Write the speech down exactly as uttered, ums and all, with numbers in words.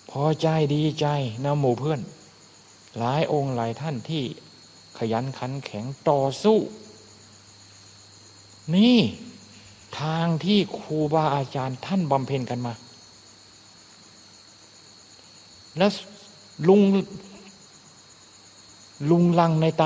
พอใจดีใจนะหมู่เพื่อนหลายองค์หลายท่านที่ขยันขันแข็งต่อสู้นี่ทางที่ครูบาอาจารย์ท่านบำเพ็ญกันมาแล้วลุงลุงลังในตา